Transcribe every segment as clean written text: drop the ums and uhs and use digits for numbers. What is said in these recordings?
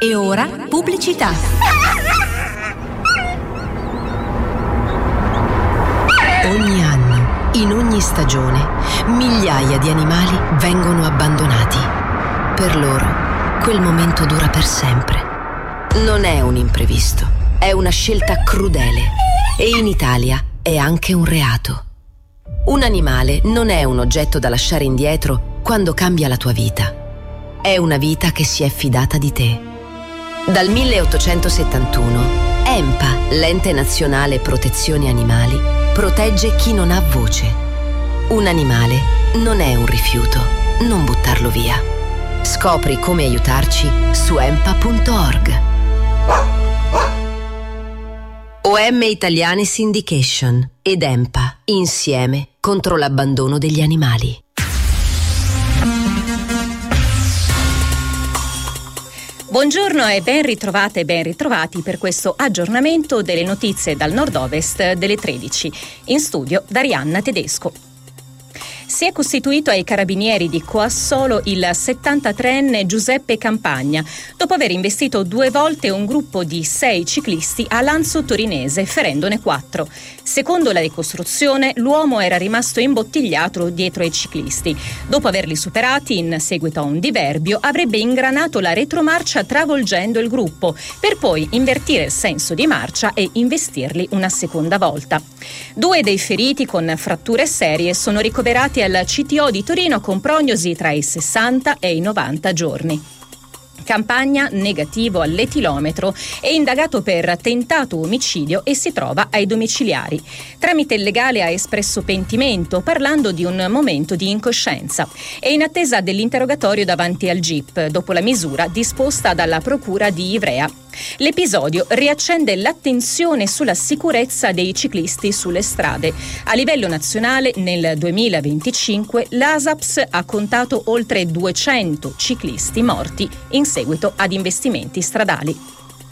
E ora pubblicità. Ogni anno, in ogni stagione, migliaia di animali vengono abbandonati. Per loro, quel momento dura per sempre. Non è un imprevisto, è una scelta crudele. E in Italia è anche un reato. Un animale non è un oggetto da lasciare indietro quando cambia la tua vita. È una vita che si è fidata di te. Dal 1871, EMPA, l'Ente Nazionale Protezione Animali, protegge chi non ha voce. Un animale non è un rifiuto, non buttarlo via. Scopri come aiutarci su empa.org. OM Italiane Syndication ed EMPA, insieme contro l'abbandono degli animali. Buongiorno e ben ritrovate e ben ritrovati per questo aggiornamento delle notizie dal nord-ovest delle 13. In studio Darianna Tedesco. Si è costituito ai carabinieri di Coassolo il 73enne Giuseppe Campagna, dopo aver investito 2 volte un gruppo di 6 ciclisti a Lanzo Torinese, ferendone 4. Secondo la ricostruzione, l'uomo era rimasto imbottigliato dietro ai ciclisti. Dopo averli superati, in seguito a un diverbio, avrebbe ingranato la retromarcia travolgendo il gruppo, per poi invertire il senso di marcia e investirli una seconda volta. 2 dei feriti con fratture serie sono ricoverati al CTO di Torino con prognosi tra i 60 e i 90 giorni. Campagna negativo all'etilometro, è indagato per tentato omicidio e si trova ai domiciliari. Tramite il legale ha espresso pentimento parlando di un momento di incoscienza. È in attesa dell'interrogatorio davanti al GIP dopo la misura disposta dalla procura di Ivrea. L'episodio riaccende l'attenzione sulla sicurezza dei ciclisti sulle strade. A livello nazionale nel 2025 l'ASAPS ha contato oltre 200 ciclisti morti in seguito ad investimenti stradali.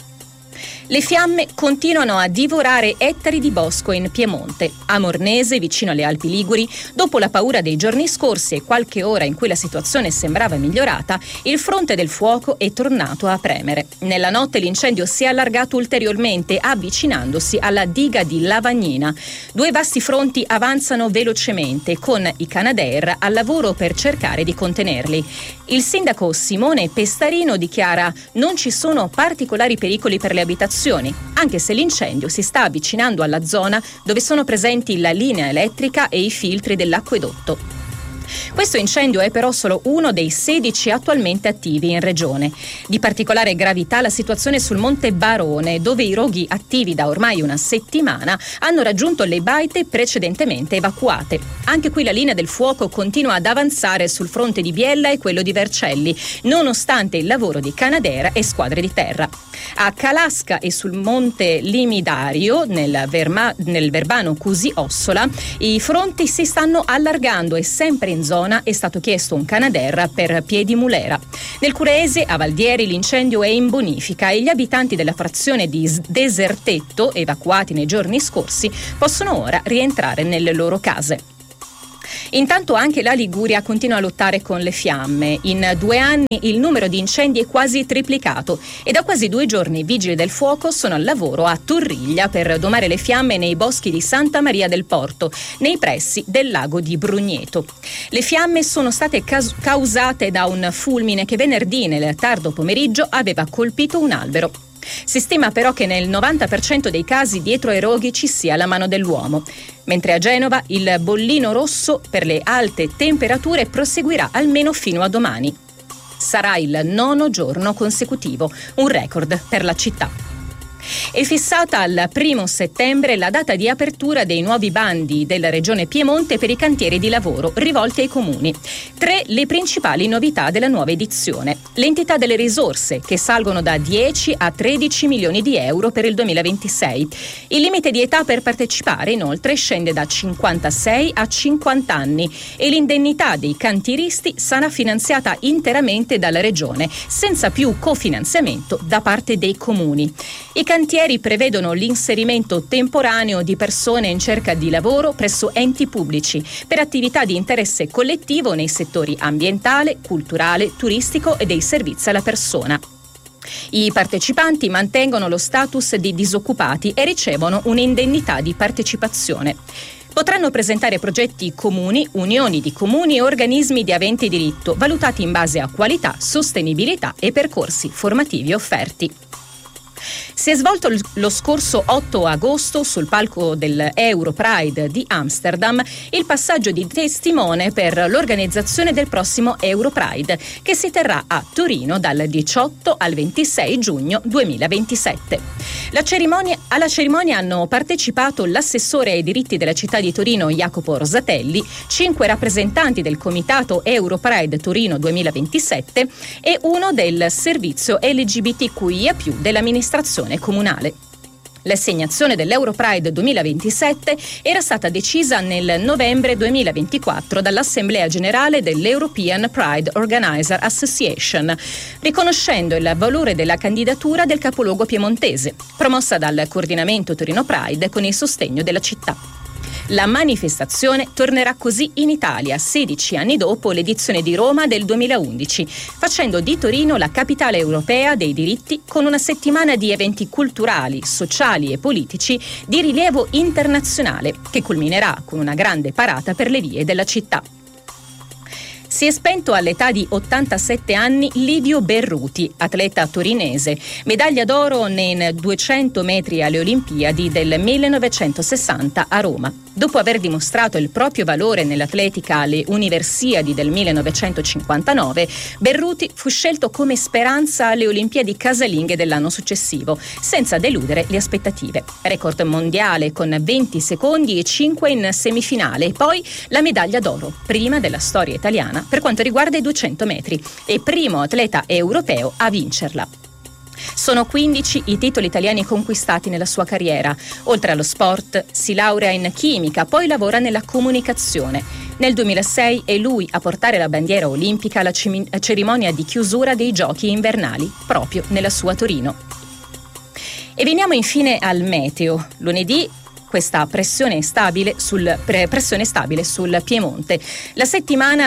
Le fiamme continuano a divorare ettari di bosco in Piemonte. A Mornese, vicino alle Alpi Liguri, dopo la paura dei giorni scorsi e qualche ora in cui la situazione sembrava migliorata, il fronte del fuoco è tornato a premere. Nella notte l'incendio si è allargato ulteriormente, avvicinandosi alla diga di Lavagnina. 2 vasti fronti avanzano velocemente, con i Canadair al lavoro per cercare di contenerli. Il sindaco Simone Pestarino dichiara: non ci sono particolari pericoli per le abitazioni, anche se l'incendio si sta avvicinando alla zona dove sono presenti la linea elettrica e i filtri dell'acquedotto. Questo incendio è però solo uno dei 16 attualmente attivi in regione. Di particolare gravità la situazione sul Monte Barone, dove i roghi attivi da ormai una settimana hanno raggiunto le baite precedentemente evacuate. Anche qui la linea del fuoco continua ad avanzare sul fronte di Biella e quello di Vercelli, nonostante il lavoro di Canadair e squadre di terra. A Calasca e sul Monte Limidario, nel Verbano Cusi-Ossola, i fronti si stanno allargando e sempre in zona è stato chiesto un Canadair per Piedimulera. Nel Cureese, a Valdieri, l'incendio è in bonifica e gli abitanti della frazione di Desertetto, evacuati nei giorni scorsi, possono ora rientrare nelle loro case. Intanto anche la Liguria continua a lottare con le fiamme. In 2 anni il numero di incendi è quasi triplicato e da quasi 2 giorni i vigili del fuoco sono al lavoro a Torriglia per domare le fiamme nei boschi di Santa Maria del Porto, nei pressi del lago di Brugneto. Le fiamme sono state causate da un fulmine che venerdì nel tardo pomeriggio aveva colpito un albero. Si stima però che nel 90% dei casi dietro ai roghi ci sia la mano dell'uomo. Mentre a Genova il bollino rosso per le alte temperature proseguirà almeno fino a domani. Sarà il 9° giorno consecutivo, un record per la città. È fissata al 1° settembre la data di apertura dei nuovi bandi della Regione Piemonte per i cantieri di lavoro rivolti ai comuni. 3 le principali novità della nuova edizione. L'entità delle risorse, che salgono da 10 a 13 milioni di euro per il 2026. Il limite di età per partecipare, inoltre, scende da 56 a 50 anni e l'indennità dei cantieristi sarà finanziata interamente dalla Regione, senza più cofinanziamento da parte dei comuni. I cantieri prevedono l'inserimento temporaneo di persone in cerca di lavoro presso enti pubblici per attività di interesse collettivo nei settori ambientale, culturale, turistico e dei servizi alla persona. I partecipanti mantengono lo status di disoccupati e ricevono un'indennità di partecipazione. Potranno presentare progetti comuni, unioni di comuni e organismi di aventi diritto, valutati in base a qualità, sostenibilità e percorsi formativi offerti. Si è svolto lo scorso 8 agosto sul palco del Europride di Amsterdam il passaggio di testimone per l'organizzazione del prossimo Europride, che si terrà a Torino dal 18 al 26 giugno 2027. Alla cerimonia hanno partecipato l'assessore ai diritti della città di Torino Jacopo Rosatelli, 5 rappresentanti del comitato Europride Torino 2027 e uno del servizio LGBTQIA+ dell'amministrazione comunale. L'assegnazione dell'Europride 2027 era stata decisa nel novembre 2024 dall'Assemblea Generale dell'European Pride Organizer Association, riconoscendo il valore della candidatura del capoluogo piemontese, promossa dal Coordinamento Torino Pride con il sostegno della città. La manifestazione tornerà così in Italia 16 anni dopo l'edizione di Roma del 2011, facendo di Torino la capitale europea dei diritti con una settimana di eventi culturali, sociali e politici di rilievo internazionale che culminerà con una grande parata per le vie della città. Si è spento all'età di 87 anni Livio Berruti, atleta torinese, medaglia d'oro nei 200 metri alle Olimpiadi del 1960 a Roma. Dopo aver dimostrato il proprio valore nell'atletica alle Universiadi del 1959, Berruti fu scelto come speranza alle Olimpiadi casalinghe dell'anno successivo, senza deludere le aspettative. Record mondiale con 20 secondi e 5 in semifinale e poi la medaglia d'oro, prima della storia italiana per quanto riguarda i 200 metri e primo atleta europeo a vincerla. Sono 15 i titoli italiani conquistati nella sua carriera. Oltre allo sport, si laurea in chimica, poi lavora nella comunicazione. Nel 2006 è lui a portare la bandiera olimpica alla cerimonia di chiusura dei Giochi invernali, proprio nella sua Torino. E veniamo infine al meteo. Lunedì questa pressione stabile sul Piemonte. La settimana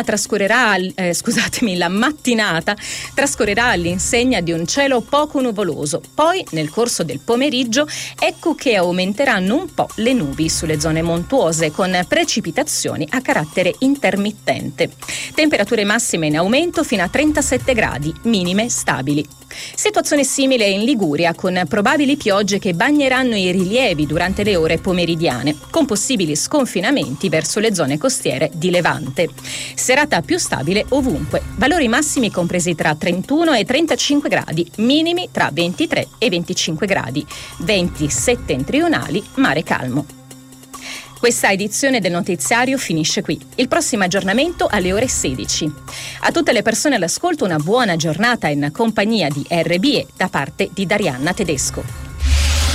la mattinata trascorrerà all'insegna di un cielo poco nuvoloso. Poi, nel corso del pomeriggio, ecco che aumenteranno un po' le nubi sulle zone montuose, con precipitazioni a carattere intermittente. Temperature massime in aumento fino a 37 gradi, minime stabili. Situazione simile in Liguria, con probabili piogge che bagneranno i rilievi durante le ore pomeridiane, con possibili sconfinamenti verso le zone costiere di Levante. Serata più stabile ovunque, valori massimi compresi tra 31 e 35 gradi, minimi tra 23 e 25 gradi, venti settentrionali, mare calmo. Questa edizione del notiziario finisce qui. Il prossimo aggiornamento alle ore 16. A tutte le persone all'ascolto una buona giornata in compagnia di RBE da parte di Darianna Tedesco.